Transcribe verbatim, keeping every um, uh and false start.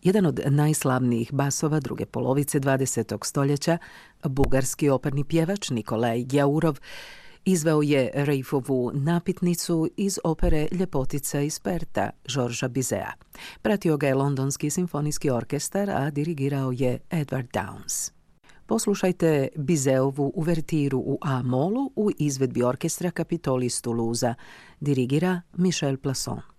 Jedan od najslavnijih basova druge polovice dvadesetog stoljeća, bugarski operni pjevač Nikolaj Gjaurov izveo je Reifovu napitnicu iz opere Ljepotica iz Perta Georgesa Bizea. Pratio ga je Londonski simfonijski orkestar, a dirigirao je Edward Downes. Poslušajte Bizeovu uvertiru u A-molu u izvedbi orkestra Capitol iz Toulouse. Dirigira Michel Plasson.